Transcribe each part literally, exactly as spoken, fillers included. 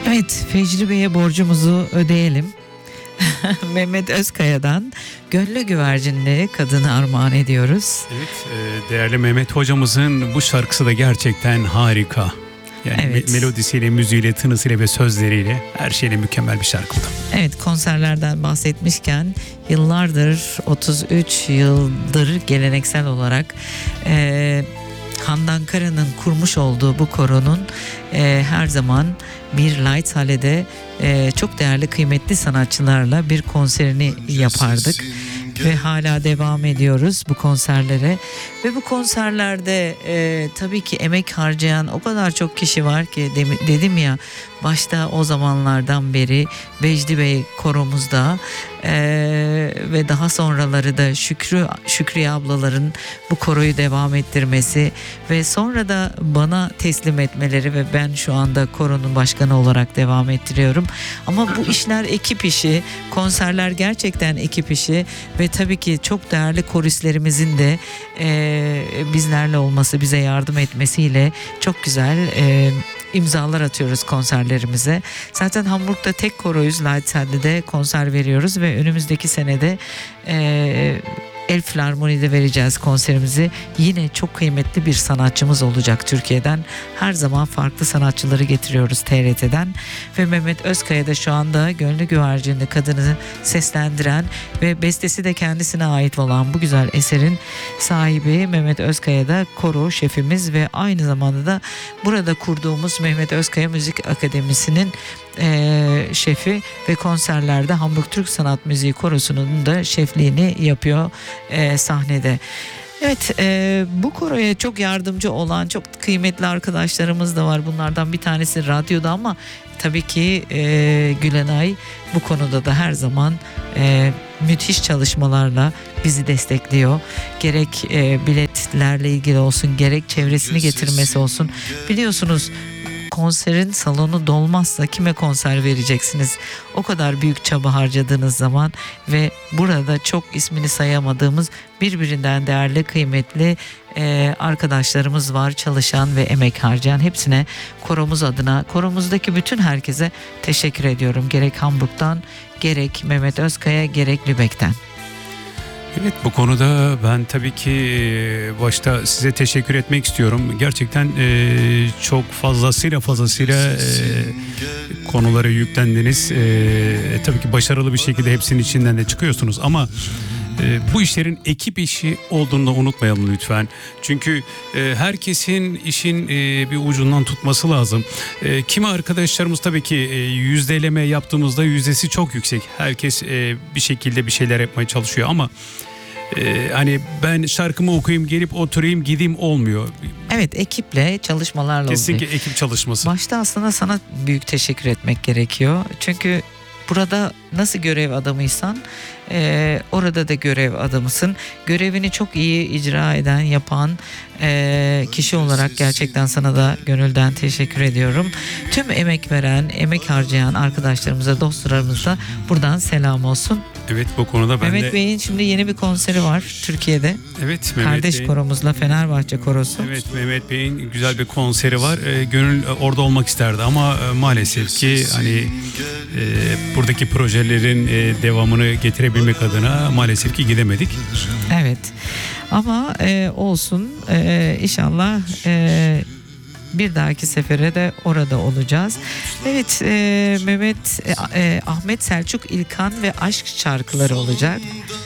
Evet, Fecri Bey'e borcumuzu ödeyelim. Mehmet Özkaya'dan Göllü Güvercinli Kadını armağan ediyoruz. Evet, e, değerli Mehmet hocamızın bu şarkısı da gerçekten harika. Yani Evet. me- melodisiyle, müziğiyle, tınısıyla ve sözleriyle her şeyle mükemmel bir şarkı bu da. Evet, konserlerden bahsetmişken yıllardır, otuz üç yıldır geleneksel olarak e, Handan Kara'nın kurmuş olduğu bu koronun e, her zaman bir Lightshale'de e, çok değerli, kıymetli sanatçılarla bir konserini yapardık. Ve hala devam ediyoruz bu konserlere. Ve bu konserlerde e, tabii ki emek harcayan o kadar çok kişi var ki, dem- dedim ya başta o zamanlardan beri Vecdi Bey koromuzda e, ve daha sonraları da Şükrü Şükriye ablaların bu koroyu devam ettirmesi ve sonra da bana teslim etmeleri ve ben şu anda koronun başkanı olarak devam ettiriyorum. Ama bu işler ekip işi, konserler gerçekten ekip işi ve tabii ki çok değerli koristlerimizin de e, bizlerle olması, bize yardım etmesiyle çok güzel e, imzalar atıyoruz konserlerimize. Zaten Hamburg'da tek koroyuz, Lightshade'de konser veriyoruz ve önümüzdeki senede e, El Filarmoni'de vereceğiz konserimizi. Yine çok kıymetli bir sanatçımız olacak Türkiye'den. Her zaman farklı sanatçıları getiriyoruz T R T'den. Ve Mehmet Özkaya da şu anda Gönlü Güvercinli Kadını seslendiren ve bestesi de kendisine ait olan bu güzel eserin sahibi Mehmet Özkaya da koro şefimiz ve aynı zamanda da burada kurduğumuz Mehmet Özkaya Müzik Akademisi'nin e, şefi ve konserlerde Hamburg Türk Sanat Müziği Korosu'nun da şefliğini yapıyor e, sahnede. Evet, e, bu koroya çok yardımcı olan çok kıymetli arkadaşlarımız da var. Bunlardan bir tanesi radyoda ama tabii ki e, Gülenay bu konuda da her zaman e, müthiş çalışmalarla bizi destekliyor. Gerek e, biletlerle ilgili olsun, gerek çevresini getirmesi olsun. Biliyorsunuz, konserin salonu dolmazsa kime konser vereceksiniz? O kadar büyük çaba harcadığınız zaman ve burada çok ismini sayamadığımız birbirinden değerli, kıymetli e, arkadaşlarımız var, çalışan ve emek harcayan. Hepsine koromuz adına, koromuzdaki bütün herkese teşekkür ediyorum. Gerek Hamburg'dan, gerek Mehmet Özkaya, gerek Lübeck'ten. Evet, bu konuda ben tabii ki başta size teşekkür etmek istiyorum. Gerçekten e, çok fazlasıyla fazlasıyla e, konulara yüklendiniz. E, tabii ki başarılı bir şekilde hepsinin içinden de çıkıyorsunuz ama e, bu işlerin ekip işi olduğunu da unutmayalım lütfen. Çünkü e, herkesin işin e, bir ucundan tutması lazım. E, kimi arkadaşlarımız tabii ki e, yüzdeleme yaptığımızda yüzdesi çok yüksek. Herkes e, bir şekilde bir şeyler yapmaya çalışıyor ama Ee, hani ben şarkımı okuyayım, gelip oturayım, gideyim olmuyor. Evet, ekiple, çalışmalarla Kesinlikle oluyor. ekip çalışması. Başta aslında sana büyük teşekkür etmek gerekiyor. Çünkü burada nasıl görev adamıysan e, orada da görev adamısın. Görevini çok iyi icra eden, yapan e, kişi olarak gerçekten sana da gönülden teşekkür ediyorum. Tüm emek veren, emek harcayan arkadaşlarımıza, dostlarımıza buradan selam olsun. Evet, bu konuda ben Mehmet de... Bey'in şimdi yeni bir konseri var Türkiye'de. Evet, Mehmet Kardeş Bey'in... koromuzla, Fenerbahçe korosu. Evet, Mehmet Bey'in güzel bir konseri var. Ee, gönül orada olmak isterdi ama e, maalesef ki hani e, buradaki projelerin e, devamını getirebilmek adına maalesef ki gidemedik. Evet. Ama e, olsun, e, inşallah e, bir dahaki sefere de orada olacağız. Evet, e, Mehmet e, e, Ahmet Selçuk İlkan ve aşk şarkıları olacak.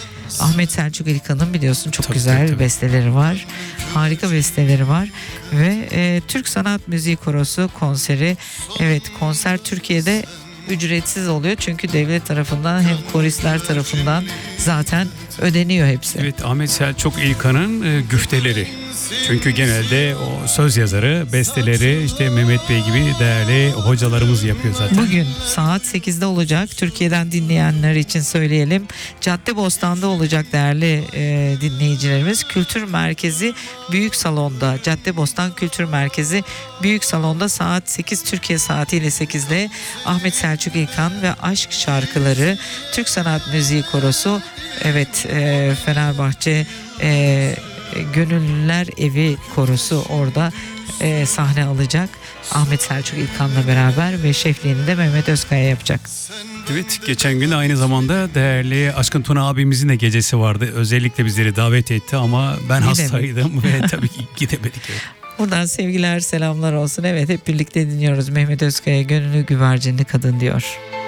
Ahmet Selçuk İlkan'ın biliyorsun çok Tabii, güzel tabii, tabii. besteleri var. Harika besteleri var ve e, Türk Sanat Müziği Korosu konseri. Evet, konser Türkiye'de ücretsiz oluyor çünkü devlet tarafından hem koristler tarafından zaten ödeniyor hepsi. Evet, Ahmet Selçuk İlkan'ın e, güfteleri. Çünkü genelde o söz yazarı, besteleri işte Mehmet Bey gibi değerli hocalarımız yapıyor zaten. Bugün saat sekizde olacak. Türkiye'den dinleyenler için söyleyelim. Caddebostan'da olacak değerli e, dinleyicilerimiz. Kültür Merkezi Büyük Salon'da. Caddebostan Kültür Merkezi Büyük Salon'da saat sekiz Türkiye saatiyle sekizde Ahmet Selçuk İlkan ve aşk şarkıları Türk Sanat Müziği Korosu. Evet, e, Fenerbahçe e, Gönüllüler Evi Korosu orada e, sahne alacak. Ahmet Selçuk İlkan'la beraber ve şefliğini de Mehmet Özkaya yapacak. Evet, geçen gün aynı zamanda değerli Aşkın Tuna abimizin de gecesi vardı. Özellikle bizleri davet etti ama ben Gidemedik. hastaydım ve tabii ki gidemedik. Buradan sevgiler, selamlar olsun. Evet, hep birlikte dinliyoruz. Mehmet Özkaya Gönlü Güvercinli Kadın diyor.